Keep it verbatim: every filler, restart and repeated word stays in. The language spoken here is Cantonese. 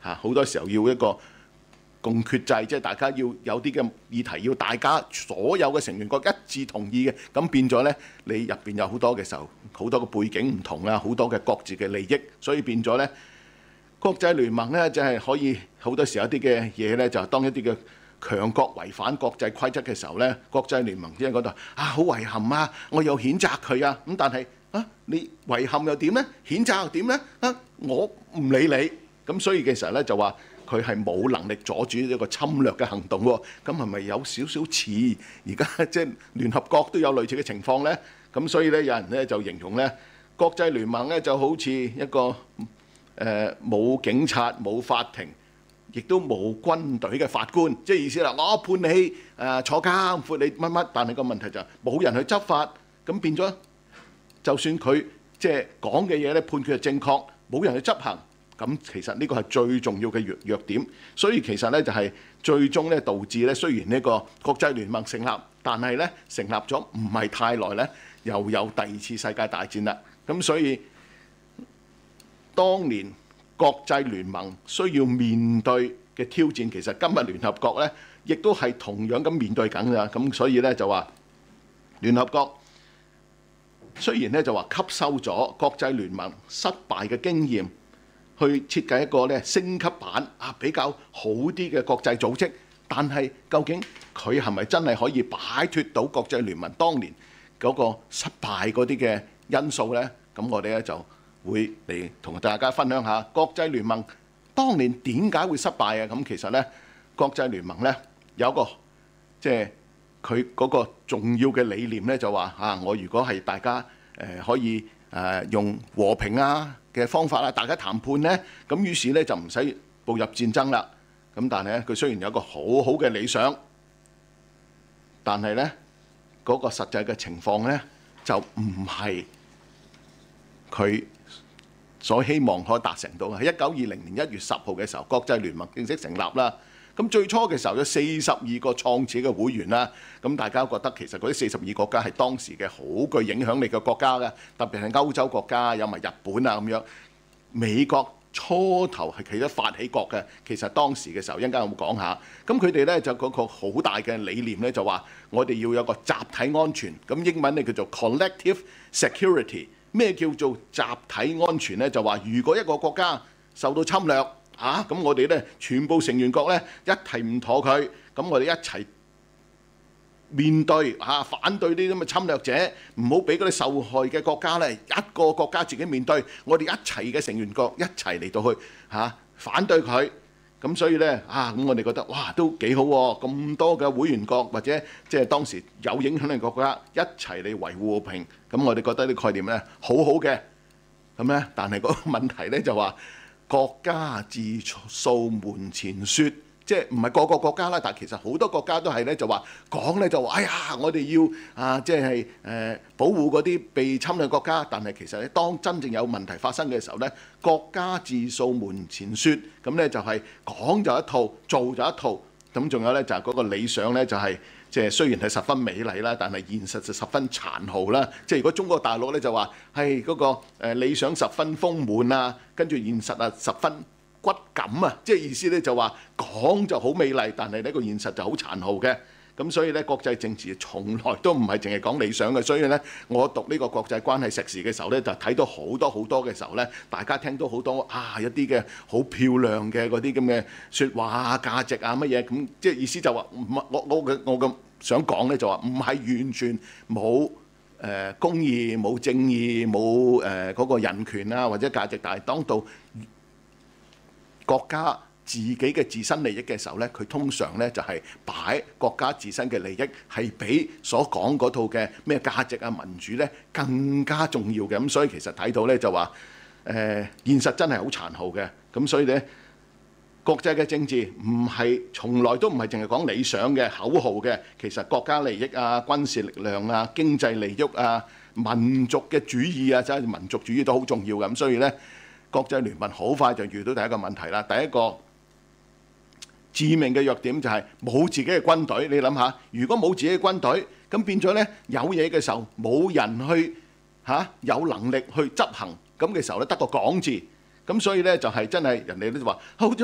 嚇，好多時候要一個共決制，即係大家要有啲嘅議題要大家所有嘅成員國一致同意嘅，咁變咗呢，你入邊有好多嘅時候，好多嘅背景唔同啊，好多嘅各自嘅利益，所以變咗呢，國際聯盟呢，就係可以好多時候一啲嘅嘢呢，就當一啲嘅強國違反國際規則嘅時候呢，國際聯盟即係嗰度啊，好遺憾啊，我又譴責佢啊，咁但係啊，你遺憾又點呢？譴責又點呢？啊，我唔理你，咁所以嘅時候呢，就話佢係冇能力阻止一個侵略嘅行動喎。咁係咪有少少似而家即係聯合國都有類似嘅情況呢？咁所以呢，有人呢就形容呢，國際聯盟呢就好似一個誒冇警察、冇法庭，亦都冇軍隊嘅法官，即係意思啦。我判你誒坐監，判你乜乜，但係個問題就係冇人去執法，咁變咗。就算佢即係講嘅嘢咧，判決係正確，冇人去執行，咁其實呢個係最重要嘅弱弱點。所以其實咧就係最終咧導致咧，雖然呢個國際聯盟成立，但係咧成立咗唔係太耐咧，又有第二次世界大戰啦。咁所以當年國際聯盟需要面對嘅挑戰，其實今日聯合國咧亦都係同樣咁面對緊㗎。咁所以咧就話聯合國。雖然咧就話吸收咗國際聯盟失敗嘅經驗，去設計一個咧升級版啊比較好啲嘅國際組織，但係究竟佢係咪真係可以擺脫到國際聯盟當年嗰個失敗嗰啲嘅因素呢？咁我哋咧就會嚟同大家分享下國際聯盟當年點解會失敗啊？咁其實呢，國際聯盟呢有一個即係。佢嗰個重要嘅理念咧就話啊，我如果係大家誒、呃、可以誒、呃、用和平啊嘅方法啦，大家談判咧，咁於是咧就唔使步入戰爭啦。咁但係咧，佢雖然有一個好好嘅理想，但係咧嗰個實際嘅情況咧就唔係佢所希望可以達成到嘅。喺一九二零年一月十號嘅時候，國際聯盟正式成立啦。咁最初嘅時候有四十二個創始嘅會員啦，咁大家覺得其實嗰啲四十二國家係當時嘅好具影響力嘅國家嘅，特別係歐洲國家，有埋日本啊咁樣。美國初頭係其實發起國嘅，其實當時嘅時候一陣間我會講下。咁佢哋咧就嗰個好大嘅理念咧就話，我哋要有個集體安全，咁英文咧叫做 collective security。咩叫做集體安全咧？就話如果一個國家受到侵略，嚇咁、啊、我哋咧全部成員國咧一齊唔妥佢，咁我哋一齊面對嚇、啊、反對呢啲咁嘅侵略者，唔好俾嗰啲受害嘅國家咧一個國家自己面對，我哋一齊嘅成員國一齊嚟到去嚇、啊、反對佢。咁所以咧啊，咁我哋覺得哇都幾好喎、啊，咁多嘅會員國或者即係當時有影響力嘅國家一齊嚟維護和平，咁我哋覺得呢個概念咧好好嘅。咁咧，但係嗰個問題咧就話。國家自掃門前雪，即係唔係個個國家啦，但係其實好多國家都係咧，就話講咧就話，哎呀，我哋要啊，即係誒保護嗰啲被侵略國家。但係其實咧，當真正有問題發生嘅時候咧，國家自掃門前雪，咁咧就係講就一套，做就一套。咁仲有咧就係嗰個理想咧，就係即係雖然係十分美麗啦，但係現實就十分殘酷啦。即係如果中國大陸咧就話係嗰個誒理想十分豐滿啊，跟住現實啊十分骨感啊，即係意思咧就話講就好美麗，但係呢個現實就好殘酷嘅。咁所以咧國際政治從來都唔係淨係講理想嘅。所以咧我讀呢個國際關係碩士嘅時候咧，就睇到好多好多嘅時候咧，大家聽到好多啊一啲嘅好漂亮嘅嗰啲咁嘅説話啊、價值啊乜嘢咁，即係意思就話唔係我我嘅我咁想講咧就話唔係完全冇誒公義、冇正義、冇誒嗰個人權啊或者價值，但係當到國家自己嘅自身利益嘅時候咧，佢通常咧就係擺國家自身嘅利益係比所講嗰套嘅咩價值啊、民主咧更加重要嘅。咁所以其實睇到咧就話誒、呃、現實真係好殘酷嘅。咁所以咧國際嘅政治唔係從來都唔係淨係講理想嘅口號嘅，其實國家利益啊、軍事力量啊、經濟利益啊、民族嘅主義啊，即係民族主義都好重要嘅。咁所以咧國際聯盟好快就遇到第一個問題啦。第一個致命嘅弱點就係冇自己嘅軍隊。你諗下，如果冇自己嘅軍隊，咁變咗呢，有嘢嘅時候冇人去嚇、啊、有能力去執行，咁嘅時候咧得個講字，咁所以呢，就係、是、真係人哋都話好。